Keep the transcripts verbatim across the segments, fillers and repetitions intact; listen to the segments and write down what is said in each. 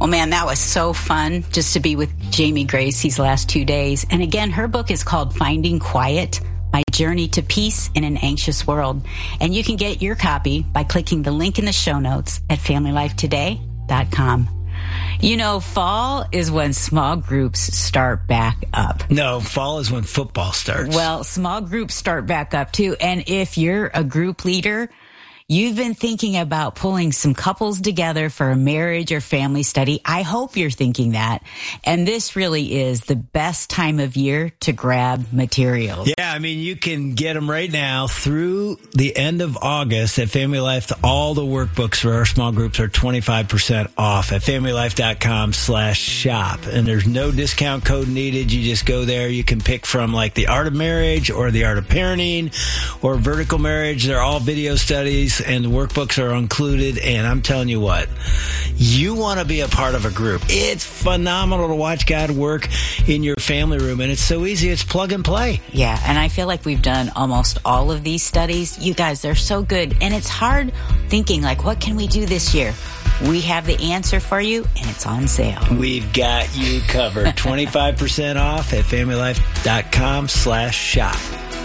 Well, man, that was so fun just to be with Jamie Grace these last two days. And again, her book is called Finding Quiet, My Journey to Peace in an Anxious World. And you can get your copy by clicking the link in the show notes at family life today dot com. You know, fall is when small groups start back up. No, fall is when football starts. Well, small groups start back up too. And if you're a group leader, you've been thinking about pulling some couples together for a marriage or family study. I hope you're thinking that. And this really is the best time of year to grab materials. Yeah, I mean, you can get them right now through the end of August at Family Life. All the workbooks for our small groups are twenty-five percent off at family life dot com slash shop. And there's no discount code needed. You just go there. You can pick from like the Art of Marriage or the Art of Parenting or Vertical Marriage. They're all video studies, and the workbooks are included. And I'm telling you what, you want to be a part of a group. It's phenomenal to watch God work in your family room, and it's so easy. It's plug and play. Yeah, and I feel like we've done almost all of these studies. You guys, they're so good, and it's hard thinking, like, what can we do this year? We have the answer for you, and it's on sale. We've got you covered. twenty-five percent off at family life dot com slash shop.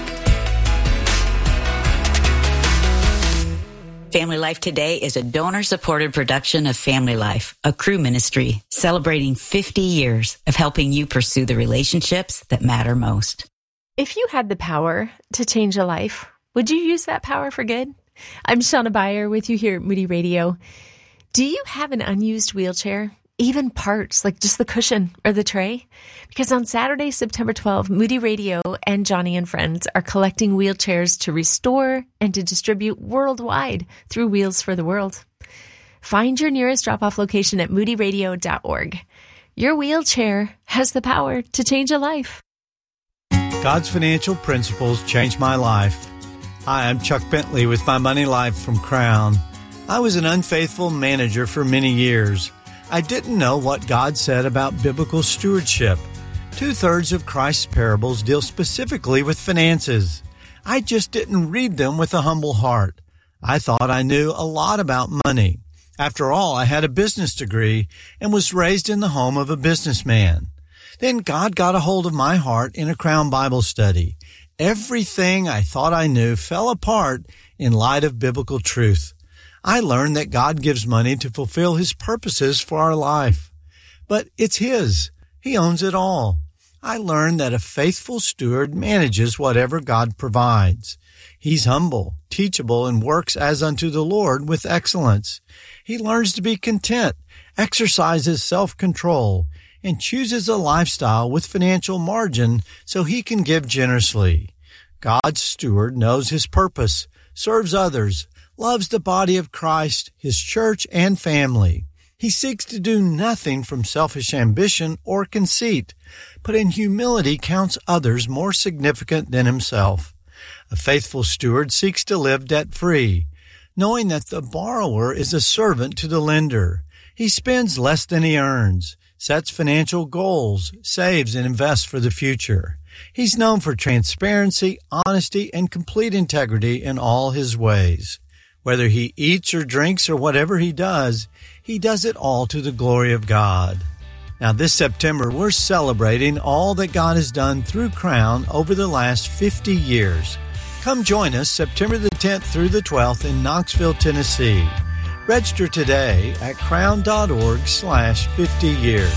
Family Life Today is a donor-supported production of Family Life, a Cru ministry celebrating fifty years of helping you pursue the relationships that matter most. If you had the power to change a life, would you use that power for good? I'm Shauna Beyer with you here at Moody Radio. Do you have an unused wheelchair? Even parts, like just the cushion or the tray? Because on Saturday, September twelfth, Moody Radio and Johnny and Friends are collecting wheelchairs to restore and to distribute worldwide through Wheels for the World. Find your nearest drop-off location at moody radio dot org. Your wheelchair has the power to change a life. God's financial principles changed my life. Hi, I'm Chuck Bentley with My Money Life from Crown. I was an unfaithful manager for many years. I didn't know what God said about biblical stewardship. Two-thirds of Christ's parables deal specifically with finances. I just didn't read them with a humble heart. I thought I knew a lot about money. After all, I had a business degree and was raised in the home of a businessman. Then God got a hold of my heart in a Crown Bible study. Everything I thought I knew fell apart in light of biblical truth. I learned that God gives money to fulfill His purposes for our life. But it's His. He owns it all. I learned that a faithful steward manages whatever God provides. He's humble, teachable, and works as unto the Lord with excellence. He learns to be content, exercises self-control, and chooses a lifestyle with financial margin so he can give generously. God's steward knows his purpose, serves others, loves the body of Christ, His church, and family. He seeks to do nothing from selfish ambition or conceit, but in humility counts others more significant than himself. A faithful steward seeks to live debt-free, knowing that the borrower is a servant to the lender. He spends less than he earns, sets financial goals, saves and invests for the future. He's known for transparency, honesty, and complete integrity in all his ways. Whether he eats or drinks or whatever he does, he does it all to the glory of God. Now this September, we're celebrating all that God has done through Crown over the last fifty years. Come join us September the tenth through the twelfth in Knoxville, Tennessee. Register today at crown.org slash 50 years.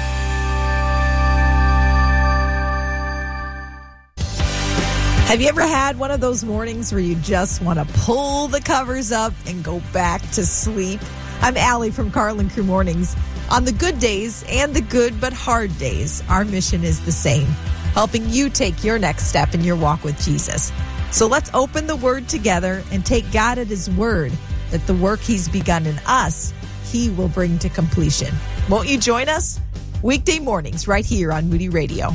Have you ever had one of those mornings where you just want to pull the covers up and go back to sleep? I'm Allie from Carl and Crew Mornings. On the good days and the good but hard days, our mission is the same, helping you take your next step in your walk with Jesus. So let's open the Word together and take God at His word that the work He's begun in us, He will bring to completion. Won't you join us? Weekday mornings right here on Moody Radio.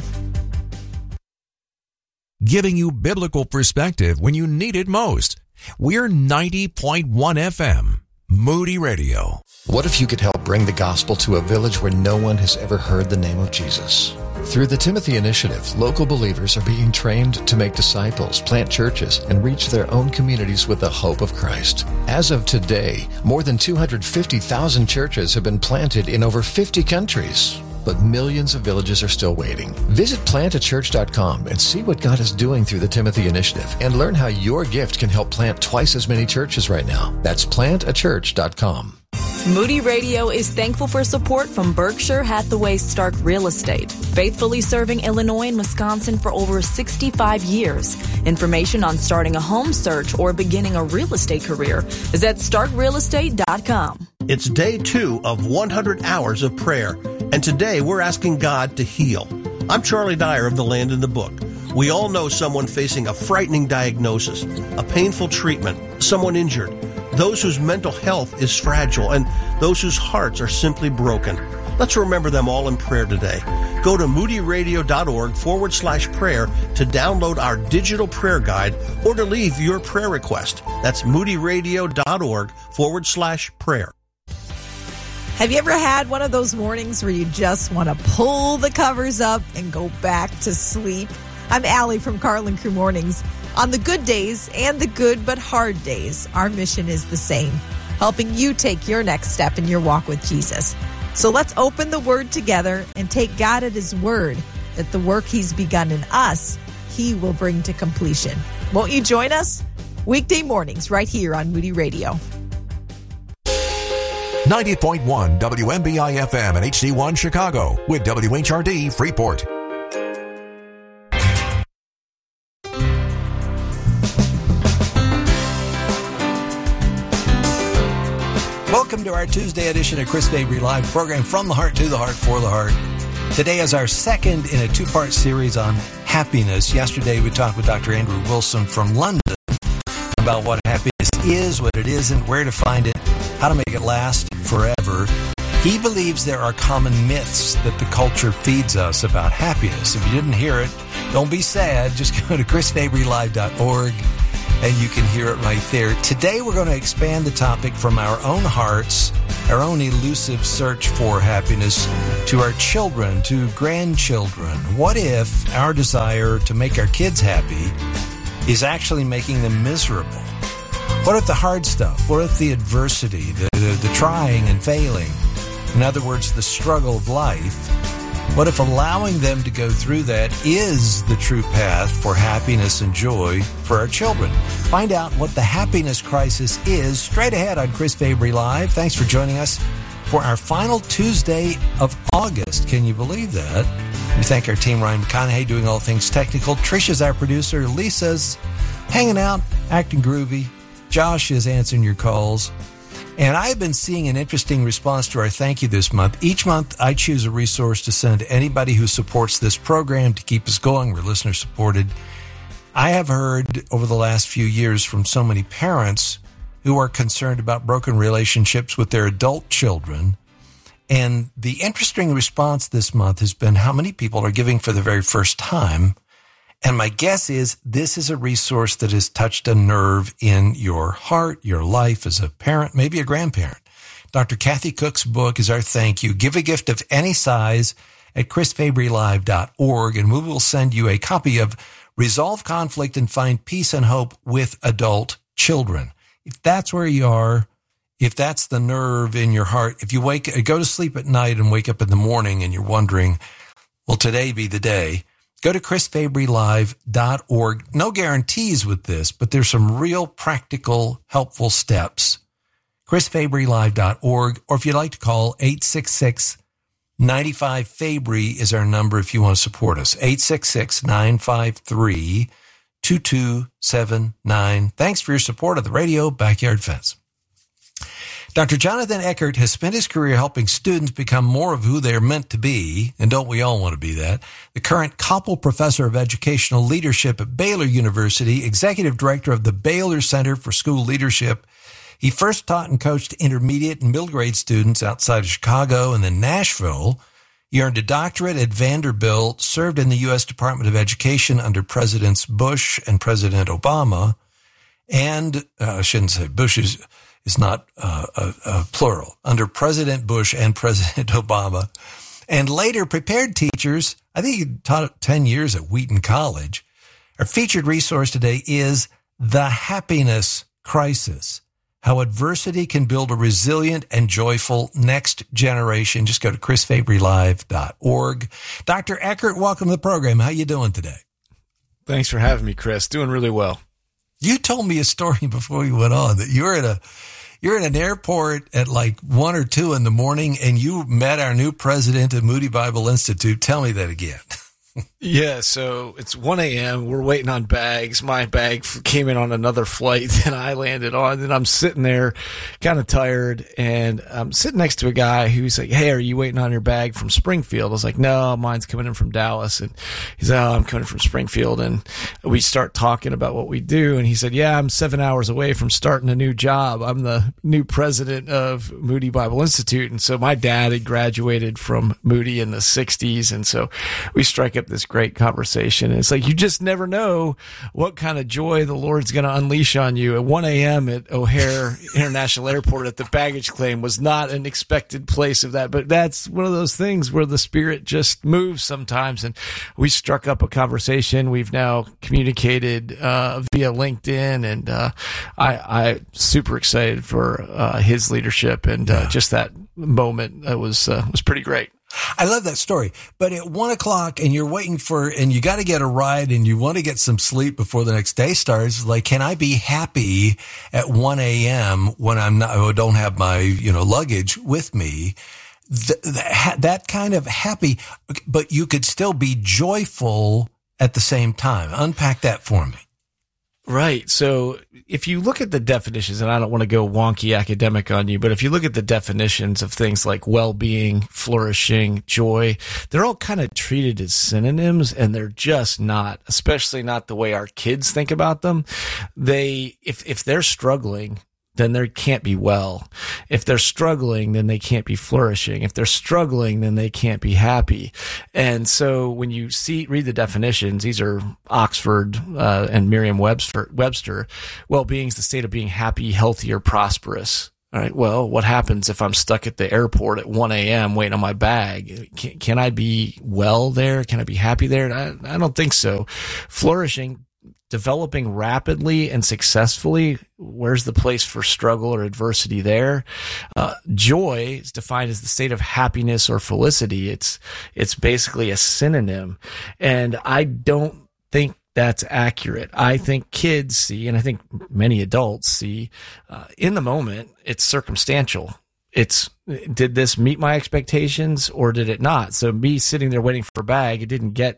Giving you biblical perspective when you need it most. We're ninety point one F M, Moody Radio. What if you could help bring the gospel to a village where no one has ever heard the name of Jesus? Through the Timothy Initiative, local believers are being trained to make disciples, plant churches, and reach their own communities with the hope of Christ. As of today, more than two hundred fifty thousand churches have been planted in over fifty countries. But millions of villages are still waiting. Visit plant a church dot com and see what God is doing through the Timothy Initiative and learn how your gift can help plant twice as many churches right now. That's plant a church dot com. Moody Radio is thankful for support from Berkshire Hathaway Stark Real Estate, faithfully serving Illinois and Wisconsin for over sixty-five years. Information on starting a home search or beginning a real estate career is at stark real estate dot com. It's day two of one hundred hours of prayer, and today we're asking God to heal. I'm Charlie Dyer of The Land in the Book. We all know someone facing a frightening diagnosis, a painful treatment, someone injured, those whose mental health is fragile, and those whose hearts are simply broken. Let's remember them all in prayer today. Go to moodyradio.org forward slash prayer to download our digital prayer guide or to leave your prayer request. That's moodyradio.org forward slash prayer. Have you ever had one of those mornings where you just want to pull the covers up and go back to sleep? I'm Allie from Carlin Crew Mornings. On the good days and the good but hard days, our mission is the same, helping you take your next step in your walk with Jesus. So let's open the Word together and take God at His word that the work He's begun in us, He will bring to completion. Won't you join us? Weekday mornings right here on Moody Radio. ninety point one W M B I F M and H D one Chicago with W H R D Freeport. Welcome to our Tuesday edition of Chris Fabry Live program, From the Heart to the Heart for the Heart. Today is our second in a two-part series on happiness. Yesterday we talked with Doctor Andrew Wilson from London about what happiness is, what it isn't, where to find it, how to make it last forever. He believes there are common myths that the culture feeds us about happiness. If you didn't hear it, don't be sad. Just go to chris fabry live dot org and you can hear it right there. Today we're going to expand the topic from our own hearts, our own elusive search for happiness, to our children, to grandchildren. What if our desire to make our kids happy is actually making them miserable? What if the hard stuff, what if the adversity, the, the, the trying and failing, in other words, the struggle of life, what if allowing them to go through that is the true path for happiness and joy for our children? Find out what the happiness crisis is straight ahead on Chris Fabry Live. Thanks for joining us for our final Tuesday of August. Can you believe that? We thank our team, Ryan McConaughey, doing all things technical. Trisha's our producer. Lisa's hanging out, acting groovy. Josh is answering your calls. And I've been seeing an interesting response to our thank you this month. Each month, I choose a resource to send to anybody who supports this program to keep us going. We're listener supported. I have heard over the last few years from so many parents who are concerned about broken relationships with their adult children. And the interesting response this month has been how many people are giving for the very first time. And my guess is this is a resource that has touched a nerve in your heart, your life as a parent, maybe a grandparent. Doctor Kathy Cook's book is our thank you. Give a gift of any size at chris fabry live dot org, and we will send you a copy of Resolve Conflict and Find Peace and Hope with Adult Children. If that's where you are, if that's the nerve in your heart, if you wake, go to sleep at night and wake up in the morning and you're wondering, will today be the day? Go to chris fabry live dot org. No guarantees with this, but there's some real practical, helpful steps. chris fabry live dot org, or if you'd like to call, eight six six, nine five, Fabry is our number if you want to support us. eight six six, nine five three, two two seven nine. Thanks for your support of the Radio Backyard Fence. Doctor Jonathan Eckert has spent his career helping students become more of who they're meant to be, and don't we all want to be that? The current Koppel Professor of Educational Leadership at Baylor University, Executive Director of the Baylor Center for School Leadership. He first taught and coached intermediate and middle grade students outside of Chicago and then Nashville. He earned a doctorate at Vanderbilt, served in the U S Department of Education under Presidents Bush and President Obama, and uh, I shouldn't say Bush's. is not uh, a, a plural, under President Bush and President Obama. And later prepared teachers, I think he taught ten years at Wheaton College. Our featured resource today is The Happiness Crisis, How Adversity Can Build a Resilient and Joyful Next Generation. Just go to chris fabry live dot org. Doctor Eckert, welcome to the program. How you doing today? Thanks for having me, Chris. Doing really well. You told me a story before we went on that you're at a you're at an airport at like one or two in the morning and you met our new president of Moody Bible Institute. Tell me that again. Yeah, so it's one a.m. We're waiting on bags. My bag came in on another flight than I landed on. And I'm sitting there kind of tired. And I'm sitting next to a guy who's like, hey, are you waiting on your bag from Springfield? I was like, no, mine's coming in from Dallas. And he's like, oh, I'm coming from Springfield. And we start talking about what we do. And he said, yeah, I'm seven hours away from starting a new job. I'm the new president of Moody Bible Institute. And so my dad had graduated from Moody in the sixties. And so we strike up this great conversation. And it's like, you just never know what kind of joy the Lord's going to unleash on you. At one a.m. at O'Hare International Airport at the baggage claim was not an expected place of that, but that's one of those things where the Spirit just moves sometimes. And we struck up a conversation. We've now communicated uh, via LinkedIn, and uh, I, I'm super excited for uh, his leadership and uh, yeah. just that moment. That was uh, was pretty great. I love that story. But at one o'clock and you're waiting for, and you got to get a ride and you want to get some sleep before the next day starts. Like, can I be happy at one a.m. when I'm not, I don't have my, you know, luggage with me? Th- that, that kind of happy, but you could still be joyful at the same time. Unpack that for me. Right. So if you look at the definitions, and I don't want to go wonky academic on you, but if you look at the definitions of things like well-being, flourishing, joy, they're all kind of treated as synonyms, and they're just not, especially not the way our kids think about them. They, if, if they're struggling, then they can't be well. If they're struggling, then they can't be flourishing. If they're struggling, then they can't be happy. And so when you see, read the definitions, these are Oxford uh, and Merriam-Webster. Webster. Well-being is the state of being happy, healthy, or prosperous. All right. Well, what happens if I'm stuck at the airport at one a.m. waiting on my bag? Can, can I be well there? Can I be happy there? I, I don't think so. Flourishing, developing rapidly and successfully, where's the place for struggle or adversity there? Uh, joy is defined as the state of happiness or felicity. It's, it's basically a synonym. And I don't think that's accurate. I think kids see, and I think many adults see, uh, in the moment, it's circumstantial. It's, did this meet my expectations or did it not? So me sitting there waiting for a bag, it didn't get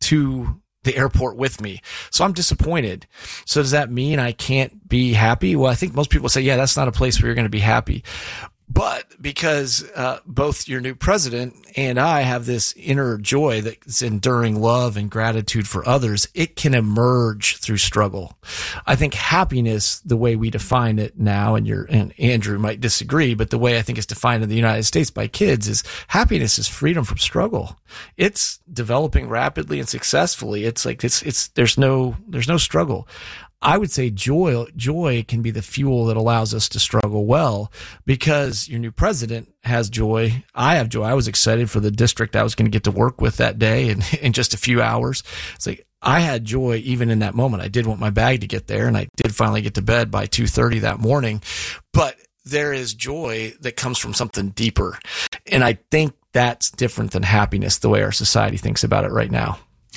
to the airport with me. So I'm disappointed. So does that mean I can't be happy? Well, I think most people say, yeah, that's not a place where you're going to be happy. But because uh, both your new president and I have this inner joy that's enduring love and gratitude for others, it can emerge through struggle. I think happiness, the way we define it now, and your and Andrew might disagree, but the way I think it's defined in the United States by kids is happiness is freedom from struggle. It's developing rapidly and successfully. It's like it's it's there's no there's no struggle. I would say joy, joy can be the fuel that allows us to struggle well, because your new president has joy. I have joy. I was excited for the district I was going to get to work with that day and in just a few hours. It's like I had joy even in that moment. I did want my bag to get there, and I did finally get to bed by two thirty that morning. But there is joy that comes from something deeper. And I think that's different than happiness, the way our society thinks about it right now.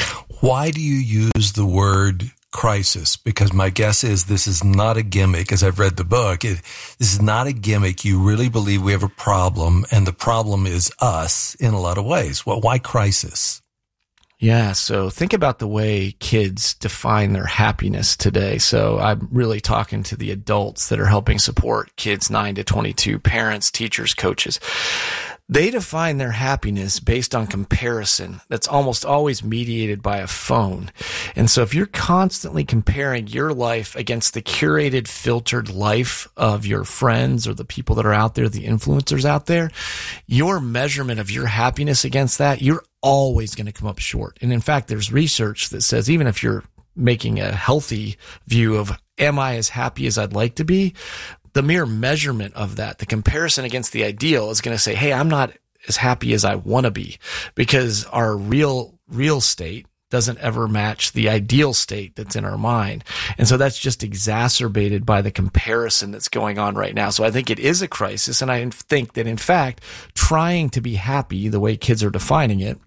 Why do you use the word crisis? Because my guess is this is not a gimmick. As I've read the book, it, this is not a gimmick. You really believe we have a problem, and the problem is us in a lot of ways. Well, why crisis? Yeah, so think about the way kids define their happiness today. So I'm really talking to the adults that are helping support kids nine to twenty-two, parents, teachers, coaches. They define their happiness based on comparison that's almost always mediated by a phone. And so if you're constantly comparing your life against the curated, filtered life of your friends or the people that are out there, the influencers out there, your measurement of your happiness against that, you're always going to come up short. And in fact, there's research that says even if you're making a healthy view of, am I as happy as I'd like to be? the mere measurement of that, the comparison against the ideal is going to say, hey, I'm not as happy as I want to be, because our real, real state doesn't ever match the ideal state that's in our mind. And so that's just exacerbated by the comparison that's going on right now. So I think it is a crisis. And I think that, in fact, trying to be happy, the way kids are defining it,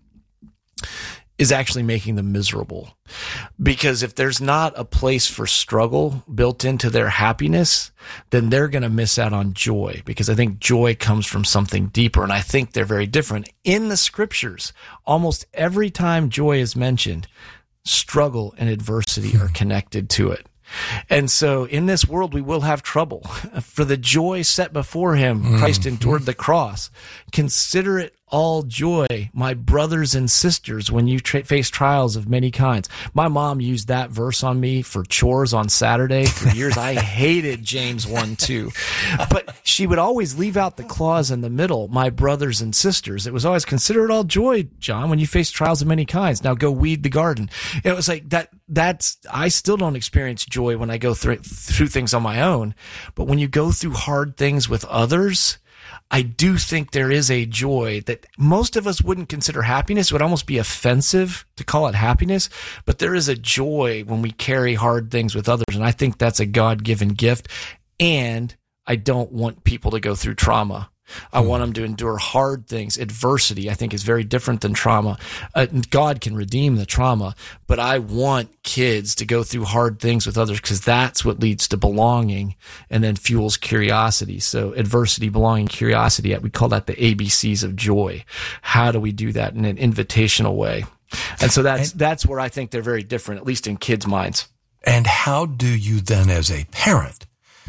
is actually making them miserable. Because if there's not a place for struggle built into their happiness, then they're going to miss out on joy, because I think joy comes from something deeper. And I think they're very different. In the scriptures, almost every time joy is mentioned, struggle and adversity are connected to it. And so in this world, we will have trouble. For the joy set before him, mm. Christ endured the cross. Consider it all joy, my brothers and sisters, when you tra- face trials of many kinds. My mom used that verse on me for chores on Saturday for years. I hated James one two. But she would always leave out the clause in the middle, my brothers and sisters. It was always, consider it all joy, John, when you face trials of many kinds. Now go weed the garden. It was like that. That's, I still don't experience joy when I go through, through things on my own. But when you go through hard things with others, I do think there is a joy that most of us wouldn't consider happiness. It would almost be offensive to call it happiness, but there is a joy when we carry hard things with others. And I think that's a God-given gift. And I don't want people to go through trauma. I want them to endure hard things. Adversity, I think, is very different than trauma. Uh, God can redeem the trauma, but I want kids to go through hard things with others, because that's what leads to belonging and then fuels curiosity. So adversity, belonging, curiosity, we call that the A B Cs of joy. How do we do that in an invitational way? And so that's, and, that's where I think they're very different, at least in kids' minds. And how do you then, as a parent,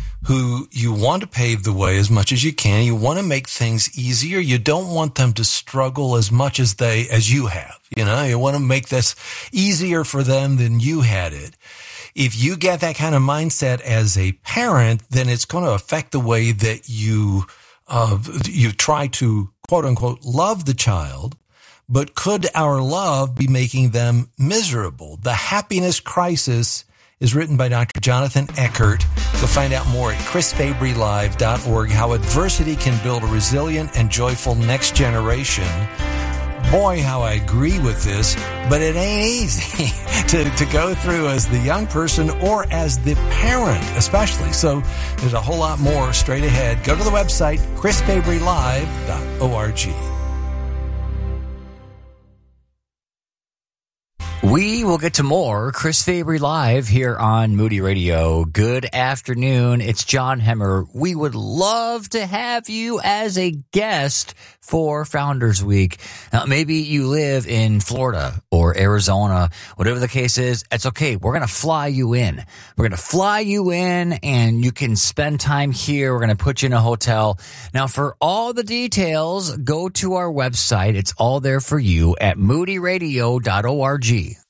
who you want to pave the way as much as you can, you want to make things easier, you don't want them to struggle as much as they, as you have, you know, you want to make this easier for them than you had it. If you get that kind of mindset as a parent, then it's going to affect the way that you, uh, you try to quote unquote love the child. But could our love be making them miserable? The Happiness Crisis is written by Doctor Jonathan Eckert. You'll find out more at chris fabry live dot org, how adversity can build a resilient and joyful next generation. Boy, how I agree with this, but it ain't easy to, to go through as the young person or as the parent, especially. So there's a whole lot more straight ahead. Go to the website, chris fabry live dot org. We will get to more Chris Fabry Live here on Moody Radio. Good afternoon. It's John Hemmer. We would love to have you as a guest for Founders Week. Now, maybe you live in Florida or Arizona, whatever the case is, it's okay. We're going to fly you in. We're going to fly you in and you can spend time here. We're going to put you in a hotel. Now, for all the details, go to our website. It's all there for you at moody radio dot org.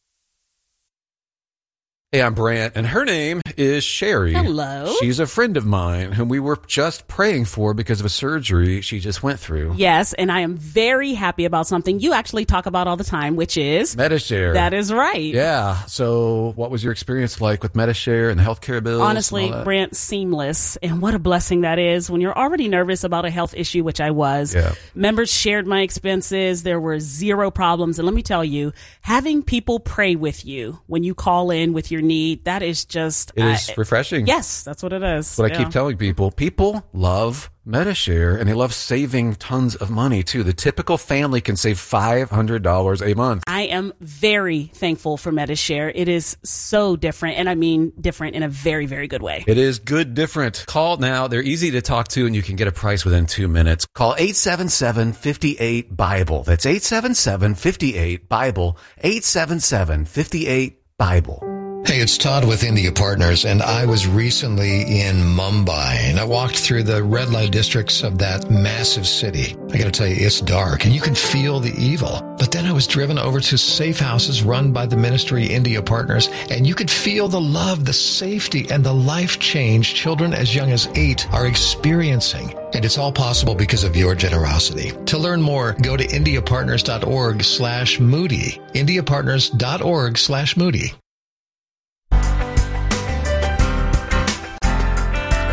Hey, I'm Brant, and her name is Sherry. Hello. She's a friend of mine whom we were just praying for because of a surgery she just went through. Yes, and I am very happy about something you actually talk about all the time, which is Medi-Share. That is right. Yeah. So what was your experience like with Medi-Share and the healthcare bills? Honestly, Brant, seamless. And what a blessing that is when you're already nervous about a health issue, which I was. Yeah. Members shared my expenses. There were zero problems. And let me tell you, having people pray with you when you call in with your need, that is just it is uh, refreshing. Yes, that's what it is. What yeah. I keep telling people, people love Medi-Share and they love saving tons of money too. The typical family can save five hundred dollars a month. I am very thankful for Medi-Share. It is so different, and I mean different in a very, very good way. It is good different. Call now. They're easy to talk to and you can get a price within two minutes. Call eight seven seven, five eight, Bible. That's eight seven seven, five eight, Bible. eight seven seven, five eight, Bible. Hey, it's Todd with India Partners, and I was recently in Mumbai, and I walked through the red light districts of that massive city. I gotta tell you, it's dark, and you can feel the evil. But then I was driven over to safe houses run by the ministry India Partners, and you could feel the love, the safety, and the life change children as young as eight are experiencing. And it's all possible because of your generosity. To learn more, go to indiapartners.org slash moody. indiapartners.org slash moody.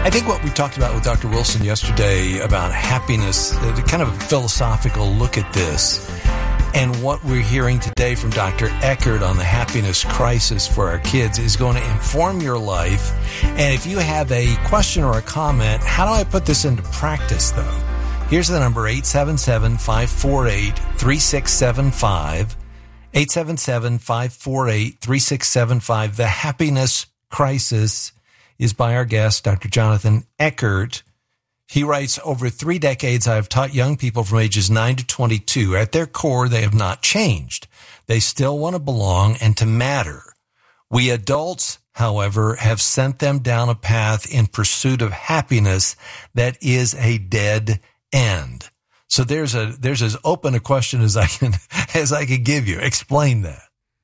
I think what we talked about with Doctor Wilson yesterday about happiness, uh, kind of a philosophical look at this, and what we're hearing today from Doctor Eckert on the happiness crisis for our kids is going to inform your life. And if you have a question or a comment, how do I put this into practice, though? Here's the number, eight seven seven, five four eight, three six seven five. eight seven seven, five four eight, three six seven five. The Happiness Crisis is by our guest, Doctor Jonathan Eckert. He writes, over three decades, I have taught young people from ages nine to twenty-two. At their core, they have not changed. They still want to belong and to matter. We adults, however, have sent them down a path in pursuit of happiness that is a dead end. So there's a there's as open a question as I can as I can give you. Explain that.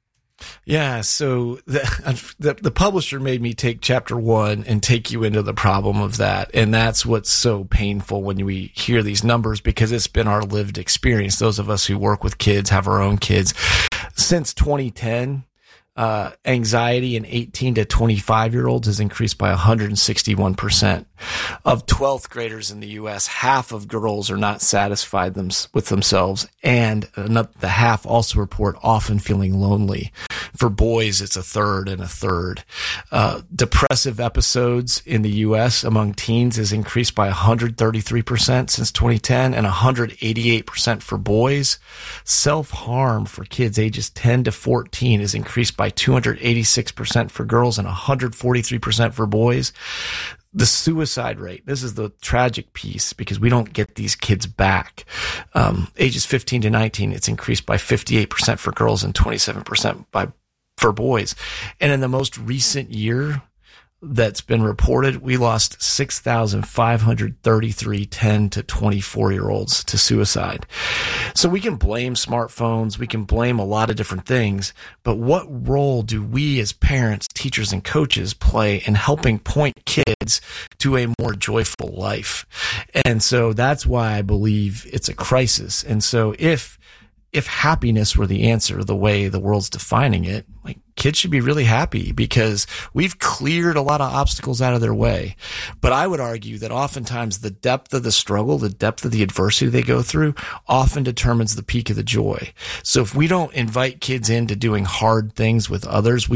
Yeah, so the, the the publisher made me take chapter one and take you into the problem of that. And that's what's so painful when we hear these numbers, because it's been our lived experience. Those of us who work with kids, have our own kids. Since twenty ten, uh, anxiety in eighteen to twenty-five year olds has increased by one hundred sixty-one percent. Of twelfth graders in the U S, half of girls are not satisfied them, with themselves, and the half also report often feeling lonely. For boys, it's a third and a third. Uh, depressive episodes in the U S among teens has increased by one hundred thirty-three percent since twenty ten and one hundred eighty-eight percent for boys. Self-harm for kids ages ten to fourteen has increased by two hundred eighty-six percent for girls and one hundred forty-three percent for boys. The suicide rate, this is the tragic piece because we don't get these kids back. Um, ages fifteen to nineteen, it's increased by fifty-eight percent for girls and twenty-seven percent by for boys. And in the most recent year that's been reported, we lost six thousand five hundred thirty-three ten to twenty-four year olds to suicide. So we can blame smartphones, we can blame a lot of different things, but what role do we as parents, teachers, and coaches play in helping point kids to a more joyful life? And so that's why I believe it's a crisis. And so if if happiness were the answer, the way the world's defining it, like, kids should be really happy because we've cleared a lot of obstacles out of their way. But I would argue that oftentimes the depth of the struggle, the depth of the adversity they go through often determines the peak of the joy. So if we don't invite kids into doing hard things with others, we